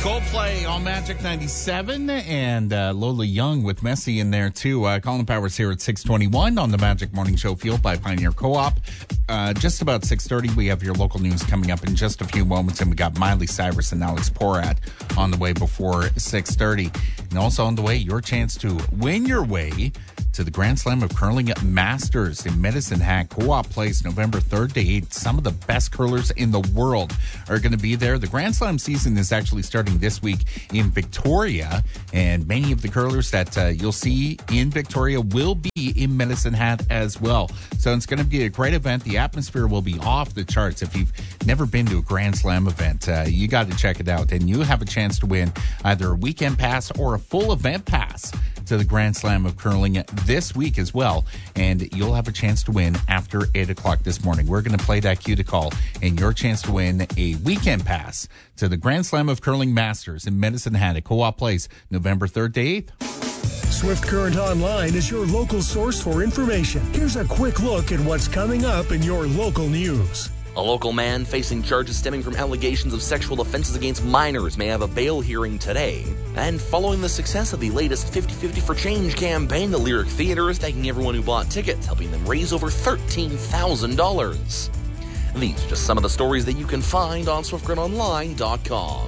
Coldplay on Magic 97 and Lola Young with Messi in there too. Colin Powers here at 6:21 on the Magic Morning Show, fueled by Pioneer Co-op. Just about 6:30, we have your local news coming up in just a few moments, and we got Miley Cyrus and Alex Porat on the way before 6:30. And also on the way, your chance to win your way to the Grand Slam of Curling Masters in Medicine Hat, Co-op Place, November 3rd to 8th. Some of the best curlers in the world are going to be there. The Grand Slam season is actually starting this week in Victoria, and many of the curlers that you'll see in Victoria will be in Medicine Hat as well. So it's going to be a great event. The atmosphere will be off the charts. If you've never been to a Grand Slam event, you got to check it out, and you have a chance to win either a weekend pass or a full event pass to the Grand Slam of Curling this week as well, and you'll have a chance to win after 8 o'clock this morning. We're going to play that cue to call, and your chance to win a weekend pass to the Grand Slam of Curling Masters in Medicine Hat at Co-op Place, November 3rd to 8th. Swift Current Online is your local source for information. Here's a quick look at what's coming up in your local news. A local man facing charges stemming from allegations of sexual offenses against minors may have a bail hearing today. And following the success of the latest 50-50 for Change campaign, the Lyric Theater is thanking everyone who bought tickets, helping them raise over $13,000. These are just some of the stories that you can find on SwiftGridOnline.com.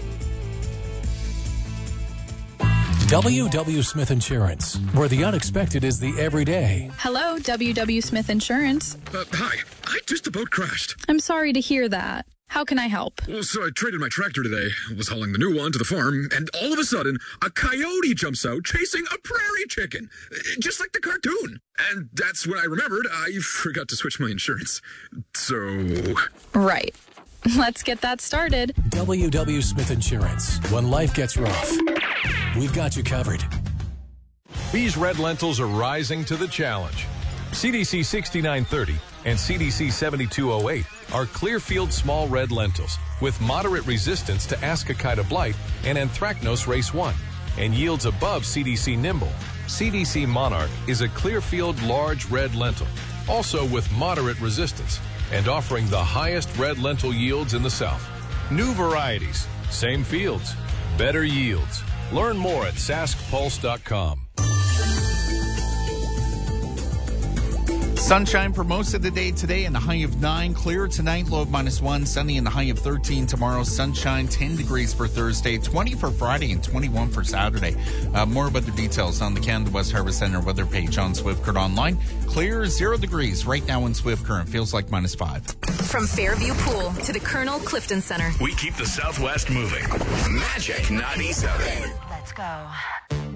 W.W. Smith Insurance, where the unexpected is the everyday. Hello, W.W. Smith Insurance. Hi. I just about crashed. I'm sorry to hear that. How can I help? Well, so I traded my tractor today. I was hauling the new one to the farm, and all of a sudden, a coyote jumps out chasing a prairie chicken. Just like the cartoon. And that's when I remembered I forgot to switch my insurance. So... Right. Let's get that started. W.W. Smith Insurance. When life gets rough, we've got you covered. These red lentils are rising to the challenge. CDC 6930 and CDC 7208 are Clearfield small red lentils with moderate resistance to Ascochyta blight and Anthracnose race 1 and yields above CDC Nimble. CDC Monarch is a Clearfield large red lentil, also with moderate resistance and offering the highest red lentil yields in the South. New varieties, same fields, better yields. Learn more at saskpulse.com. Sunshine for most of the day today and a high of 9. Clear tonight, low of -1. Sunny and a high of 13 tomorrow. Sunshine, 10 degrees for Thursday, 20 for Friday, and 21 for Saturday. More about the details on the Canada West Harvest Center weather page on Swift Current Online. Clear, 0 degrees right now in Swift Current. Feels like -5. From Fairview Pool to the Colonel Clifton Center. We keep the Southwest moving. Magic 97. Let's go.